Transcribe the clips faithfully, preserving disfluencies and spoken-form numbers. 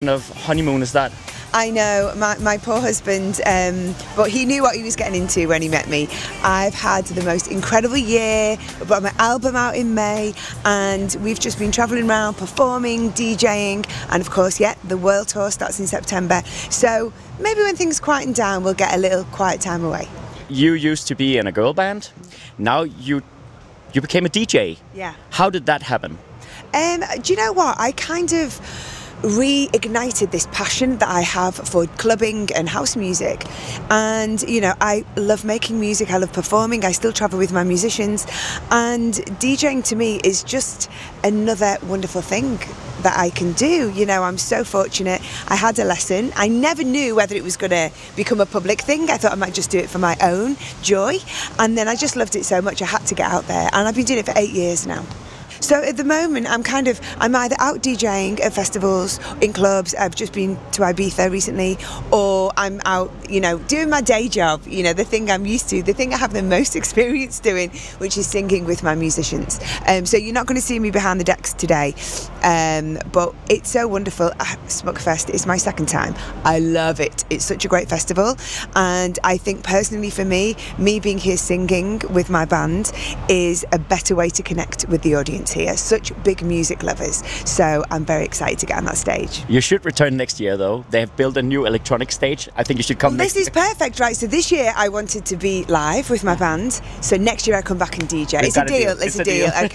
kind of honeymoon is that? I know, my, my poor husband, um, but he knew what he was getting into when he met me. I've had the most incredible year. I brought my album out in May, and we've just been travelling around, performing, DJing, and of course, yeah, the world tour starts in September. So maybe when things quieten down, we'll get a little quiet time away. You used to be in a girl band. Now you you became a D J. Yeah. How did that happen? Um, do you know what? I kind of reignited this passion that I have for clubbing and house music, and you know, I love making music, I love performing, I still travel with my musicians, and DJing to me is just another wonderful thing that I can do. You know, I'm so fortunate. I had a lesson. I never knew whether it was going to become a public thing. I thought I might just do it for my own joy, and then I just loved it so much I had to get out there, and I've been doing it for eight years now. So at the moment, I'm kind of, I'm either out DJing at festivals, in clubs, I've just been to Ibiza recently, or I'm out, you know, doing my day job, you know, the thing I'm used to, the thing I have the most experience doing, which is singing with my musicians. Um, so you're not going to see me behind the decks today, um, but it's so wonderful. Smukfest is my second time. I love it. It's such a great festival, and I think personally for me, me being here singing with my band is a better way to connect with the audience here. Such big music lovers, so I'm very excited to get on that stage. You should return next year though. They have built a new electronic stage. I think you should come well, next this is year. perfect, right? So this year I wanted to be live with my band, so next year I come back and D J. We've It's a deal, deal. it's, It's a a deal, deal.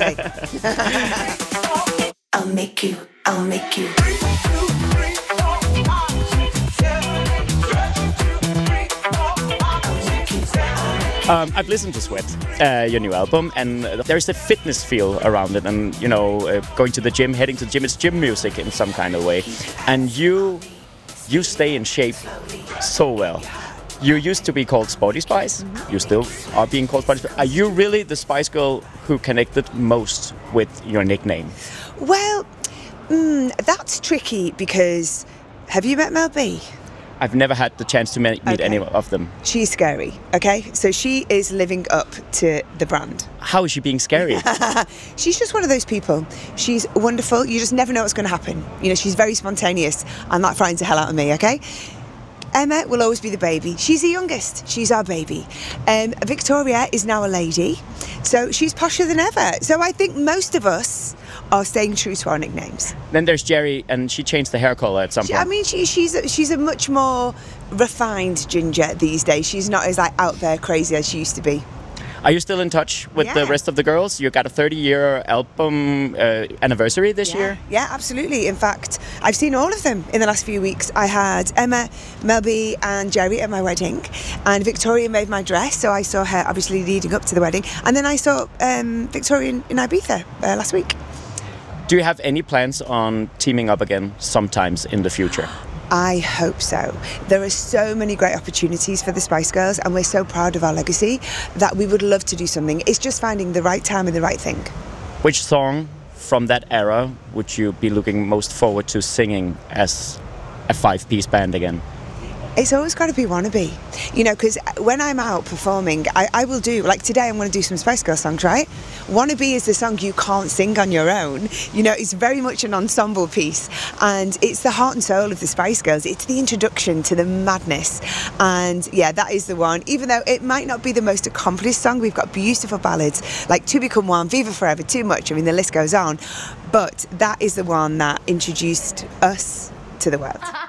okay. I'll make you, I'll make you. Um, I've listened to Sweat, uh, your new album, and there's a fitness feel around it, and you know, uh, going to the gym, heading to the gym, it's gym music in some kind of way. And you, you stay in shape so well. You used to be called Sporty Spice. You still are being called Sporty Spice. Are you really the Spice Girl who connected most with your nickname? Well, mm, that's tricky because have you met Mel B? I've never had the chance to meet Okay. any of them. She's scary, okay? So she is living up to the brand. How is she being scary? She's just one of those people. She's wonderful. You just never know what's going to happen. You know, she's very spontaneous, and that frightens the hell out of me, okay? Emma will always be the baby. She's the youngest. She's our baby. Um, Victoria is now a lady, so she's posher than ever. So I think most of us are staying true to our nicknames. Then there's Jerry, and she changed the hair color at some She, point. I mean, she, she's a, she's a much more refined Ginger these days. She's not as like out there crazy as she used to be. Are you still in touch with Yeah. the rest of the girls? You got a thirty-year album uh, anniversary this yeah. year. Yeah, absolutely. In fact, I've seen all of them in the last few weeks. I had Emma, Mel B and Jerry at my wedding, and Victoria made my dress, so I saw her obviously leading up to the wedding, and then I saw um, Victoria in, in Ibiza uh, last week. Do you have any plans on teaming up again sometimes in the future? I hope so. There are so many great opportunities for the Spice Girls, and we're so proud of our legacy that we would love to do something. It's just finding the right time and the right thing. Which song from that era would you be looking most forward to singing as a five-piece band again? It's always got to be Wannabe, you know, because when I'm out performing, I, I will do, like today I'm going to do some Spice Girls songs, right? Wannabe is the song you can't sing on your own. You know, it's very much an ensemble piece, and it's the heart and soul of the Spice Girls. It's the introduction to the madness, and yeah, that is the one. Even though it might not be the most accomplished song, we've got beautiful ballads like To Become One, Viva Forever, Too Much, I mean, the list goes on, but that is the one that introduced us to the world.